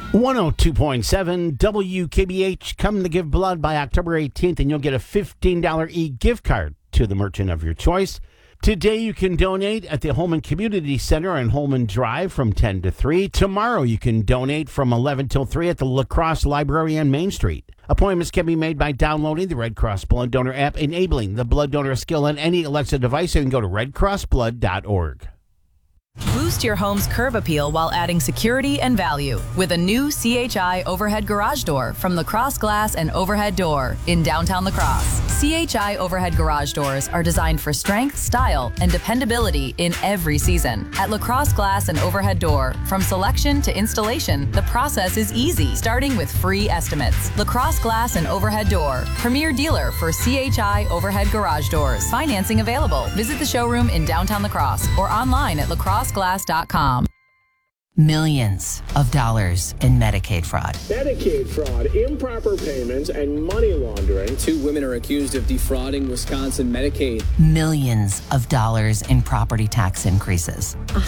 102.7 WKBH. Come to give blood by October 18th, and you'll get a $15 e-gift card to the merchant of your choice. Today, you can donate at the Holman Community Center on Holman Drive from 10 to 3. Tomorrow, you can donate from 11 till 3 at the La Crosse Library on Main Street. Appointments can be made by downloading the Red Cross Blood Donor app, enabling the blood donor skill on any Alexa device. You can go to redcrossblood.org. Boost your home's curb appeal while adding security and value with a new CHI overhead garage door from La Crosse Glass and Overhead Door in downtown La Crosse. CHI overhead garage doors are designed for strength, style, and dependability in every season. At La Crosse Glass and Overhead Door, from selection to installation, the process is easy, starting with free estimates. La Crosse Glass and Overhead Door, premier dealer for CHI overhead garage doors. Financing available. Visit the showroom in downtown La Crosse or online at lacrosseglass.com. Millions of dollars in Medicaid fraud. Medicaid fraud, improper payments, and money laundering. 2 women are accused of defrauding Wisconsin Medicaid. Millions of dollars in property tax increases.